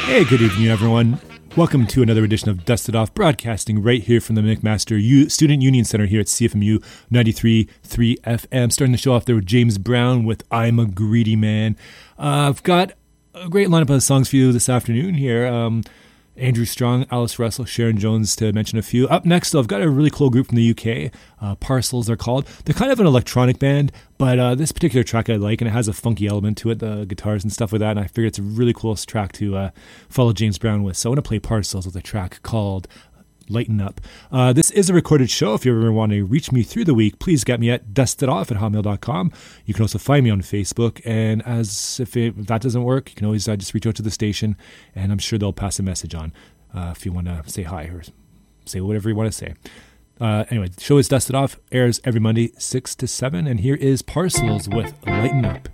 Hey, good evening, everyone. Welcome to another edition of Dusted Off, broadcasting right here from the McMaster Student Union Center here at CFMU 93.3 FM. Starting the show off there with James Brown with I'm a Greedy Man. I've got a great lineup of songs for you this afternoon here. Andrew Strong, Alice Russell, Sharon Jones, to mention a few. Up next, though, I've got a really cool group from the UK. Parcels, they're called. They're kind of an electronic band, but this particular track I like, and it has a funky element to it, the guitars and stuff like that, and I figure it's a really cool track to follow James Brown with. So I want to play Parcels with a track called Lighten Up. This is a recorded show. If you ever want to reach me through the week, please get me at dustedoff@hotmail.com. You can also find me on Facebook, and if that doesn't work, you can always just reach out to the station, and I'm sure they'll pass a message on if you want to say hi or say whatever you want to say. Anyway, the show is Dusted Off, airs every Monday 6 to 7, and here is Parcels with Lighten Up.